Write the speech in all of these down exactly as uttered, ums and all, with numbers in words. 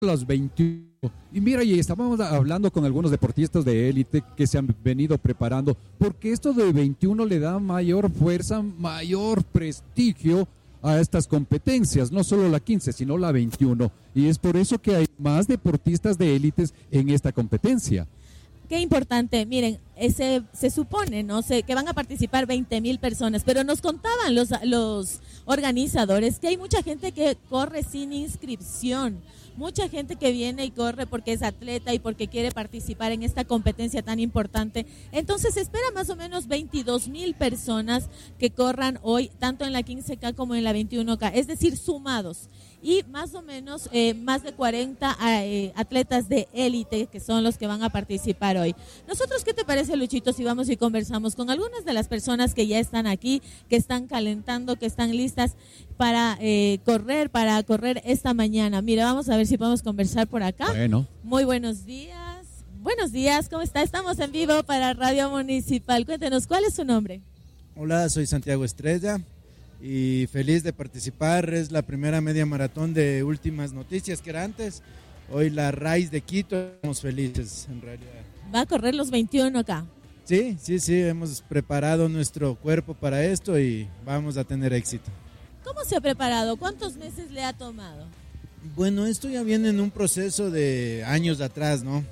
Los veintiuno. Y mira, y estábamos hablando con algunos deportistas de élite que se han venido preparando, porque esto de veintiuno le da mayor fuerza, mayor prestigio a estas competencias, no solo la quince, sino la veintiuno. Y es por eso que hay más deportistas de élites en esta competencia. Qué importante, miren, ese, se supone, ¿no? Se, que van a participar veinte mil personas, pero nos contaban los, los organizadores que hay mucha gente que corre sin inscripción, mucha gente que viene y corre porque es atleta y porque quiere participar en esta competencia tan importante. Entonces se espera más o menos veintidós mil personas que corran hoy, tanto en la quince K como en la veintiuno K, es decir, sumados. Y más o menos eh, más de cuarenta eh, atletas de élite que son los que van a participar hoy. Nosotros, ¿qué te parece, Luchito, si vamos y conversamos con algunas de las personas que ya están aquí, que están calentando, que están listas para eh, correr, para correr esta mañana? Mira, vamos a ver si podemos conversar por acá. Bueno. Muy buenos días. Buenos días, ¿cómo está? Estamos en vivo para Radio Municipal. Cuéntenos, ¿cuál es su nombre? Hola, soy Santiago Estrella y feliz de participar. Es la primera media maratón de Últimas Noticias que era antes. Hoy la Raíz de Quito, estamos felices en realidad. Va a correr los veintiuno acá. Sí, sí, sí, hemos preparado nuestro cuerpo para esto y vamos a tener éxito. ¿Cómo se ha preparado? ¿Cuántos meses le ha tomado? Bueno, esto ya viene en un proceso de años atrás, ¿no?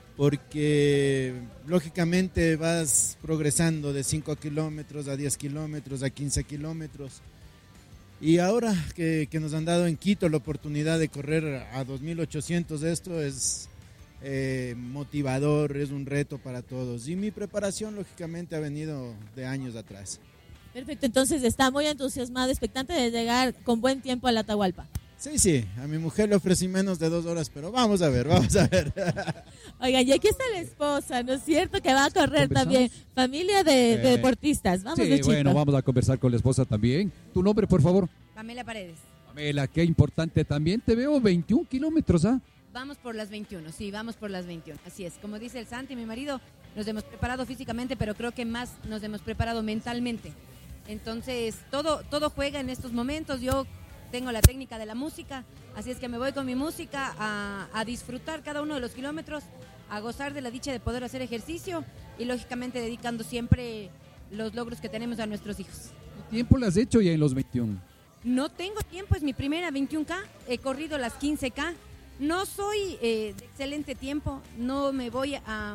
Porque lógicamente vas progresando de cinco kilómetros a diez kilómetros, a quince kilómetros. Y ahora que, que nos han dado en Quito la oportunidad de correr a dos mil ochocientos, esto es eh, motivador, es un reto para todos. Y mi preparación lógicamente ha venido de años atrás. Perfecto, entonces está muy entusiasmado, expectante de llegar con buen tiempo a la Atahualpa. Sí, sí, a mi mujer le ofrecí menos de dos horas, pero vamos a ver, vamos a ver. Oigan, y aquí está la esposa, ¿no es cierto? Que va a correr también. Familia de, de Eh, deportistas. Vamos, Sí, Luchito. bueno, vamos a conversar con la esposa también. ¿Tu nombre, por favor? Pamela Paredes. Pamela, qué importante también. Te veo veintiún kilómetros, ¿ah? Vamos por las veintiuno, sí, vamos por las veintiuno. Así es, como dice el Santi, mi marido, nos hemos preparado físicamente, pero creo que más nos hemos preparado mentalmente. Entonces, todo, todo juega en estos momentos. Yo tengo la técnica de la música, así es que me voy con mi música a, a disfrutar cada uno de los kilómetros, a gozar de la dicha de poder hacer ejercicio y lógicamente dedicando siempre los logros que tenemos a nuestros hijos. ¿Qué tiempo le has hecho ya en los veintiún? No tengo tiempo, es mi primera veintiuno K, he corrido las quince K, no soy eh, de excelente tiempo, no me voy a,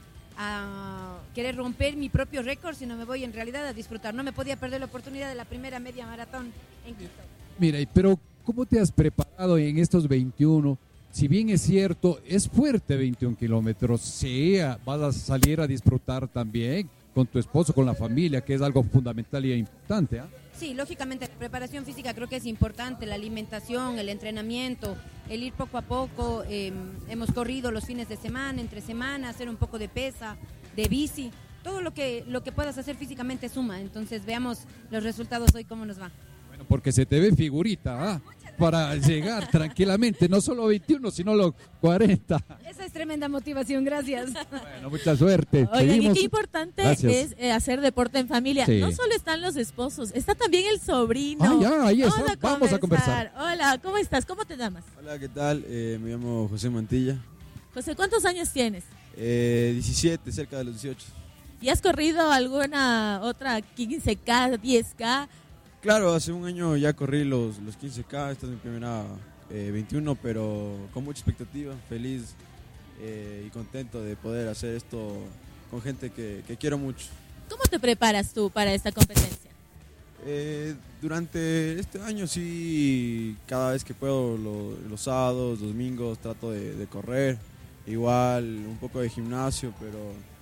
a querer romper mi propio récord, sino me voy en realidad a disfrutar. No me podía perder la oportunidad de la primera media maratón en Quito. Mira, pero ¿cómo te has preparado en estos veintiuno? Si bien es cierto, es fuerte veintiún kilómetros, sí, vas a salir a disfrutar también con tu esposo, con la familia, que es algo fundamental y importante, ¿ah? Sí, lógicamente la preparación física creo que es importante, la alimentación, el entrenamiento, el ir poco a poco. Eh, hemos corrido los fines de semana, entre semana, hacer un poco de pesa, de bici, todo lo que, lo que puedas hacer físicamente suma. Entonces veamos los resultados hoy cómo nos va. Bueno, porque se te ve figurita, ¿ah? Para llegar tranquilamente, no solo veintiuno, sino los cuarenta. Esa es tremenda motivación, gracias. Bueno, mucha suerte. Oigan, Seguimos. y qué importante Gracias. es eh, hacer deporte en familia. Sí. No solo están los esposos, está también el sobrino. Ah, ya, ahí está. Vamos a Vamos a conversar. Hola, ¿cómo estás? ¿Cómo te llamas? Hola, ¿qué tal? Eh, me llamo José Mantilla. José, ¿cuántos años tienes? Eh, diecisiete, cerca de los dieciocho. ¿Y has corrido alguna otra quince K, diez K? Claro, hace un año ya corrí los, los quince K, esta es mi primera eh, veintiuno, pero con mucha expectativa, feliz eh, y contento de poder hacer esto con gente que, que quiero mucho. ¿Cómo te preparas tú para esta competencia? Eh, durante este año sí, cada vez que puedo, lo- los sábados, los domingos, trato de, de correr, igual un poco de gimnasio, pero,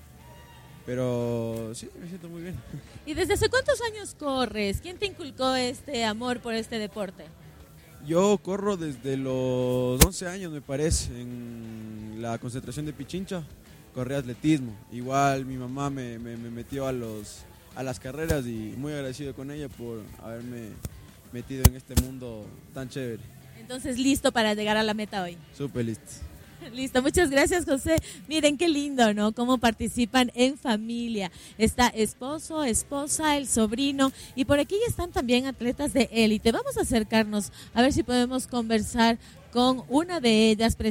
pero sí, me siento muy bien. ¿Y desde hace cuántos años corres? ¿Quién te inculcó este amor por este deporte? Yo corro desde los once años, me parece, en la concentración de Pichincha, corrí atletismo. Igual mi mamá me, me, me metió a, los, a las carreras y muy agradecido con ella por haberme metido en este mundo tan chévere. Entonces, listo para llegar a la meta hoy. Súper listo. Listo, muchas gracias, José. Miren qué lindo, ¿no? Cómo participan en familia. Está esposo, esposa, el sobrino y por aquí ya están también atletas de élite. Vamos a acercarnos a ver si podemos conversar con una de ellas.